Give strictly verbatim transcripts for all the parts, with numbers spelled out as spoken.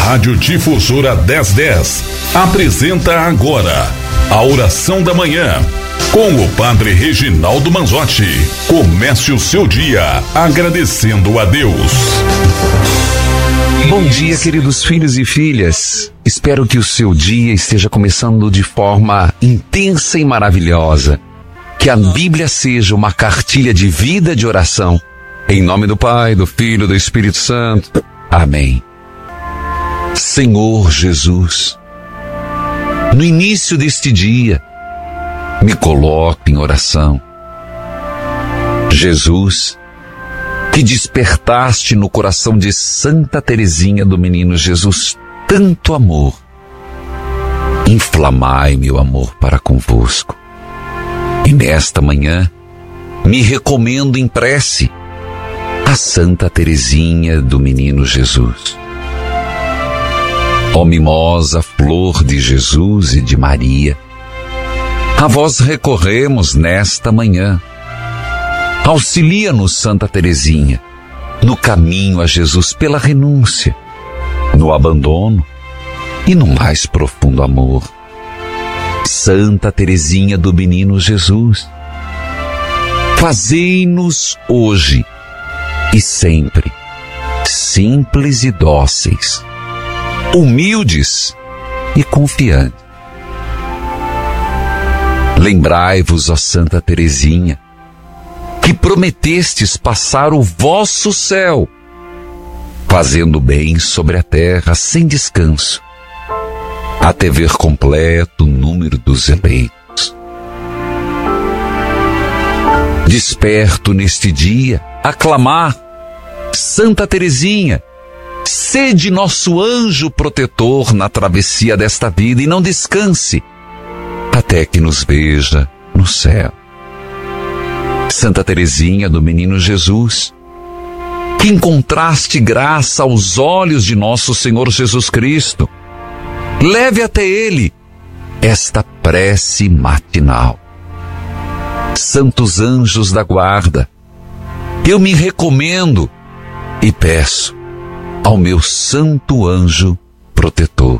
Rádio Difusora dez dez apresenta agora a oração da manhã com o Padre Reginaldo Manzotti. Comece o seu dia agradecendo a Deus. Bom dia, queridos filhos e filhas. Espero que o seu dia esteja começando de forma intensa e maravilhosa. Que a Bíblia seja uma cartilha de vida de oração. Em nome do Pai, do Filho e do Espírito Santo. Amém. Senhor Jesus, no início deste dia, me coloco em oração. Jesus, que despertaste no coração de Santa Teresinha do Menino Jesus tanto amor, inflamai meu amor para convosco. E nesta manhã, me recomendo em prece a Santa Teresinha do Menino Jesus. Ó mimosa flor de Jesus e de Maria, a vós recorremos nesta manhã. Auxilia-nos, Santa Teresinha, no caminho a Jesus pela renúncia, no abandono e no mais profundo amor. Santa Teresinha do Menino Jesus, fazei-nos hoje e sempre simples e dóceis, humildes e confiantes. Lembrai-vos, ó Santa Teresinha, que prometestes passar o vosso céu, fazendo bem sobre a terra sem descanso, até ver completo o número dos eleitos. Desperto neste dia a clamar: Santa Teresinha, sede nosso anjo protetor na travessia desta vida e não descanse até que nos veja no céu. Santa Teresinha do Menino Jesus, que encontraste graça aos olhos de nosso Senhor Jesus Cristo, leve até Ele esta prece matinal. Santos anjos da guarda, eu me recomendo e peço ao meu santo anjo protetor.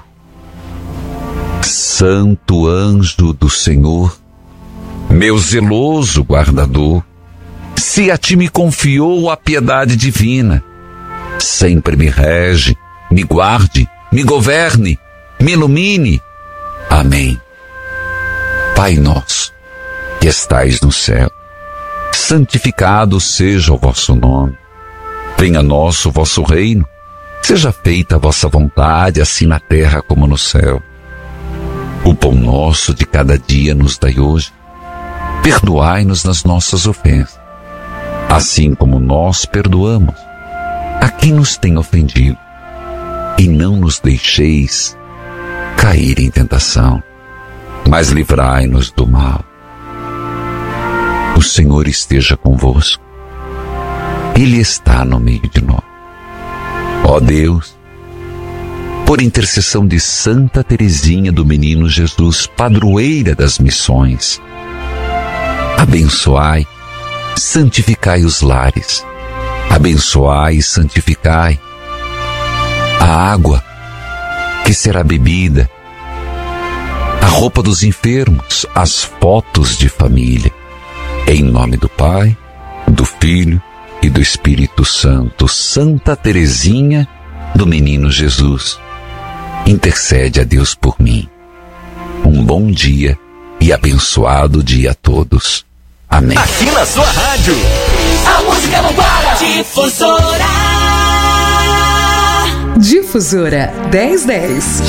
Santo anjo do Senhor, meu zeloso guardador, se a ti me confiou a piedade divina, sempre me rege, me guarde, me governe, me ilumine. Amém. Pai nosso, que estais no céu, santificado seja o vosso nome. Venha a nós o vosso reino, seja feita a vossa vontade, assim na terra como no céu. O pão nosso de cada dia nos dai hoje. Perdoai-nos nas nossas ofensas, assim como nós perdoamos a quem nos tem ofendido. E não nos deixeis cair em tentação, mas livrai-nos do mal. O Senhor esteja convosco. Ele está no meio de nós. Ó Deus, por intercessão de Santa Teresinha do Menino Jesus, padroeira das missões, abençoai, santificai os lares, abençoai e santificai a água que será bebida, a roupa dos enfermos, as fotos de família. Em nome do Pai, do Filho e do Espírito Santo. Santa Teresinha do Menino Jesus, intercede a Deus por mim. Um bom dia e abençoado dia a todos. Amém. Aqui na sua rádio, a música não para. Difusora. Difusora dez dez.